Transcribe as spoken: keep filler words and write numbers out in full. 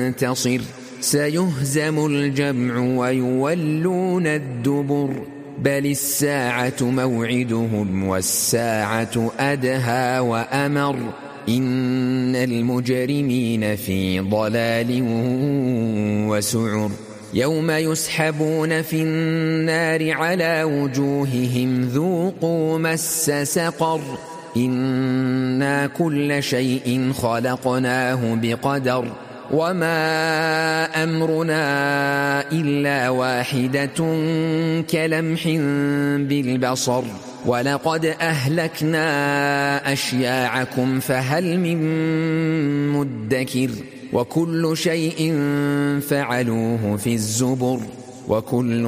ينتصر سيهزم الجمع ويولون الدبر بل الساعة موعدهم والساعة أدهى وأمر إن المجرمين في ضلال وسعر يوم يسحبون في النار على وجوههم ذوقوا مس سقر إنا كل شيء خلقناه بقدر وما أمرنا إلا واحدة كلمح بالبصر ولقد أهلكنا أشياعكم فهل من مدكر وكل شيء فعلوه في الزبر وكل